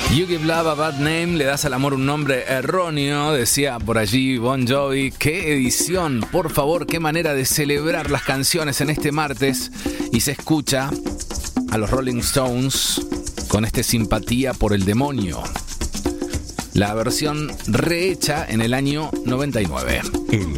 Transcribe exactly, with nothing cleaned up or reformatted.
You give love a bad name, le das al amor un nombre erróneo, decía por allí Bon Jovi. ¡Qué edición! Por favor, qué manera de celebrar las canciones en este martes. Y se escucha a los Rolling Stones con este Simpatía por el Demonio. La versión rehecha en el año noventa y nueve. El